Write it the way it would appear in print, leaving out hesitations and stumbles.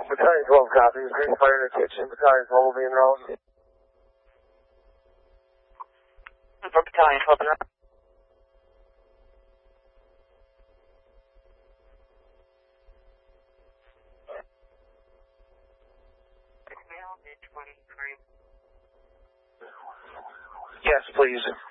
Battalion 12 copies. Green fire in the kitchen. Battalion 12 will be in route. For Battalion 12 in route. Yes, please.